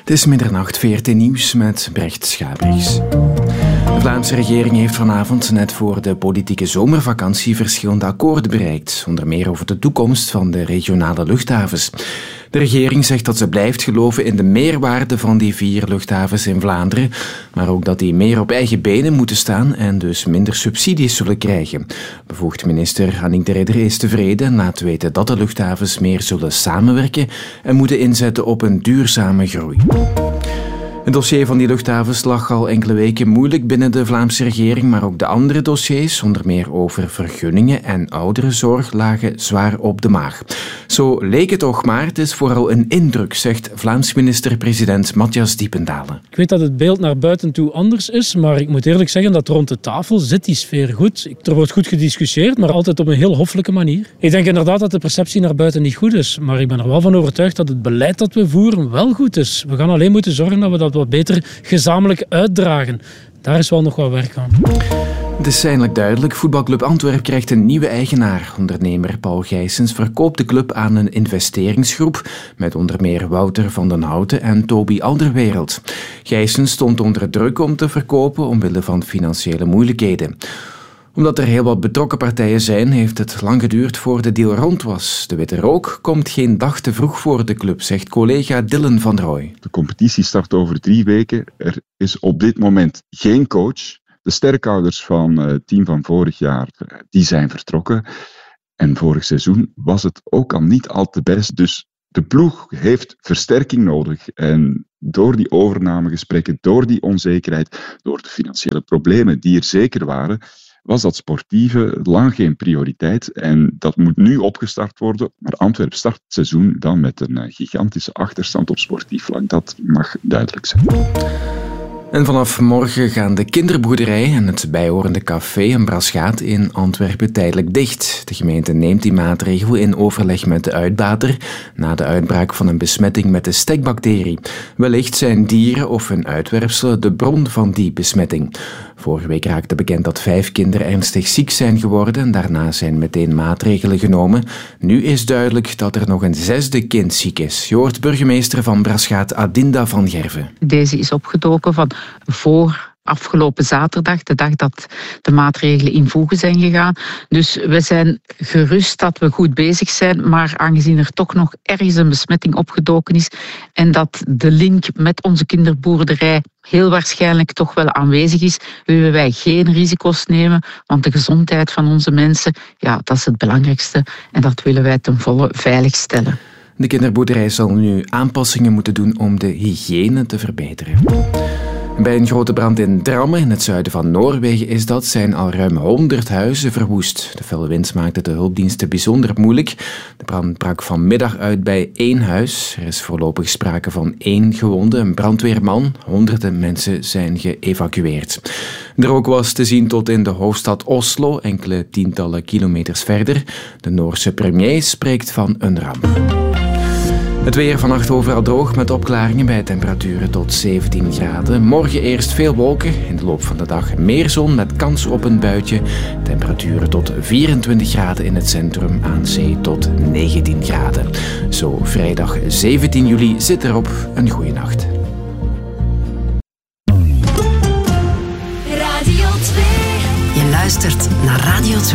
Het is middernacht, VRT Nieuws met Brecht Schabriks. De Vlaamse regering heeft vanavond net voor de politieke zomervakantie verschillende akkoorden bereikt, onder meer over de toekomst van de regionale luchthavens. De regering zegt dat ze blijft geloven in de meerwaarde van die 4 luchthavens in Vlaanderen, maar ook dat die meer op eigen benen moeten staan en dus minder subsidies zullen krijgen. Bevoegd minister Annick de Ridder is tevreden en laat weten dat de luchthavens meer zullen samenwerken en moeten inzetten op een duurzame groei. Het dossier van die luchthavens lag al enkele weken moeilijk binnen de Vlaamse regering, maar ook de andere dossiers, onder meer over vergunningen en ouderenzorg, lagen zwaar op de maag. Zo leek het toch maar, het is vooral een indruk, zegt Vlaams minister-president Matthias Diependalen. Ik weet dat het beeld naar buiten toe anders is, maar ik moet eerlijk zeggen dat rond de tafel zit die sfeer goed. Er wordt goed gediscussieerd, maar altijd op een heel hoffelijke manier. Ik denk inderdaad dat de perceptie naar buiten niet goed is, maar ik ben er wel van overtuigd dat het beleid dat we voeren wel goed is. We gaan alleen moeten zorgen dat we dat wat beter gezamenlijk uitdragen. Daar is wel nog wat werk aan. Het is eindelijk duidelijk. Voetbalclub Antwerpen krijgt een nieuwe eigenaar. Ondernemer Paul Gijsens verkoopt de club aan een investeringsgroep met onder meer Wouter van den Houten en Toby Alderweireld. Gijsens stond onder druk om te verkopen omwille van financiële moeilijkheden. Omdat er heel wat betrokken partijen zijn, heeft het lang geduurd voor de deal rond was. De witte rook komt geen dag te vroeg voor de club, zegt collega Dylan van Rooij. De competitie start over 3 weken. Er is op dit moment geen coach. De sterkhouders van het team van vorig jaar, die zijn vertrokken. En vorig seizoen was het ook al niet al te best. Dus de ploeg heeft versterking nodig. En door die overnamegesprekken, door die onzekerheid, door de financiële problemen die er zeker waren, was dat sportieve lang geen prioriteit. En dat moet nu opgestart worden. Maar Antwerpen start het seizoen dan met een gigantische achterstand op sportief vlak. Dat mag duidelijk zijn. En vanaf morgen gaan de kinderboerderij en het bijhorende café en Braschaat in Antwerpen tijdelijk dicht. De gemeente neemt die maatregel in overleg met de uitbater na de uitbraak van een besmetting met de stekbacterie. Wellicht zijn dieren of hun uitwerpselen de bron van die besmetting. Vorige week raakte bekend dat 5 kinderen ernstig ziek zijn geworden en daarna zijn meteen maatregelen genomen. Nu is duidelijk dat er nog een 6e kind ziek is. Je hoort burgemeester van Braschaat Adinda van Gerven. Deze is opgedoken van voor afgelopen zaterdag, de dag dat de maatregelen in voege zijn gegaan. Dus we zijn gerust dat we goed bezig zijn, maar aangezien er toch nog ergens een besmetting opgedoken is en dat de link met onze kinderboerderij heel waarschijnlijk toch wel aanwezig is, willen wij geen risico's nemen, want de gezondheid van onze mensen, ja, dat is het belangrijkste en dat willen wij ten volle veiligstellen. De kinderboerderij zal nu aanpassingen moeten doen om de hygiëne te verbeteren. Bij een grote brand in Drammen, in het zuiden van Noorwegen, zijn al ruim 100 huizen verwoest. De felle wind maakte de hulpdiensten bijzonder moeilijk. De brand brak vanmiddag uit bij 1 huis. Er is voorlopig sprake van 1 gewonde, een brandweerman. Honderden mensen zijn geëvacueerd. De rook was te zien tot in de hoofdstad Oslo, enkele tientallen kilometers verder. De Noorse premier spreekt van een ramp. Het weer vannacht overal droog met opklaringen bij temperaturen tot 17 graden. Morgen eerst veel wolken. In de loop van de dag meer zon met kans op een buitje. Temperaturen tot 24 graden in het centrum, aan zee tot 19 graden. Zo vrijdag 17 juli zit erop. Een goeie nacht. Radio 2. Je luistert naar Radio 2.